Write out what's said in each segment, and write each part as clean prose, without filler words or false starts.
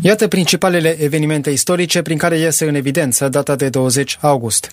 Iată principalele evenimente istorice prin care iese în evidență data de 20 august.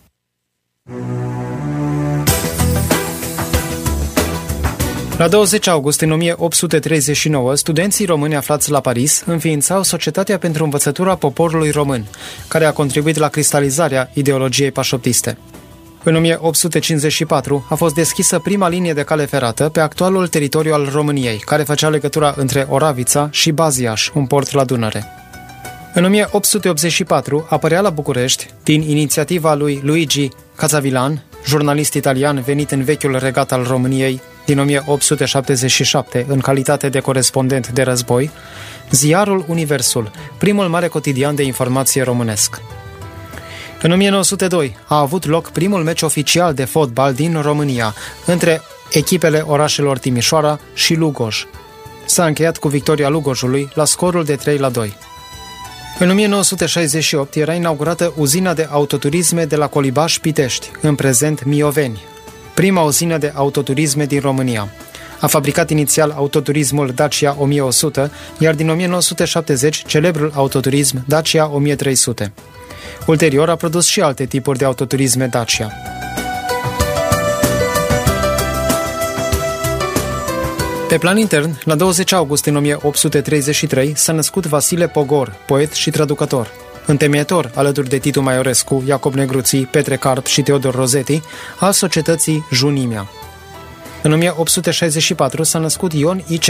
La 20 august, în 1839, studenții români aflați la Paris înființau Societatea pentru Învățătura Poporului Român, care a contribuit la cristalizarea ideologiei pașoptiste. În 1854 a fost deschisă prima linie de cale ferată pe actualul teritoriu al României, care făcea legătura între Oravița și Baziaș, un port la Dunăre. În 1884 apărea la București, din inițiativa lui Luigi Cazavillan, jurnalist italian venit în vechiul regat al României din 1877 în calitate de corespondent de război, ziarul Universul, primul mare cotidian de informație românesc. În 1902 a avut loc primul meci oficial de fotbal din România între echipele orașelor Timișoara și Lugoj. S-a încheiat cu victoria Lugojului la scorul de 3-2. În 1968 era inaugurată uzina de autoturisme de la Colibaș-Pitești, în prezent Mioveni, prima uzină de autoturisme din România. A fabricat inițial autoturismul Dacia 1100, iar din 1970 celebrul autoturism Dacia 1300. Ulterior a produs și alte tipuri de autoturisme Dacia. Pe plan intern, la 20 august în 1833 s-a născut Vasile Pogor, poet și traducător. Întemeitor, alături de Titu Maiorescu, Iacob Negruții, Petre Carp și Teodor Rosetti, al societății Junimea. În 1864 s-a născut Ion I.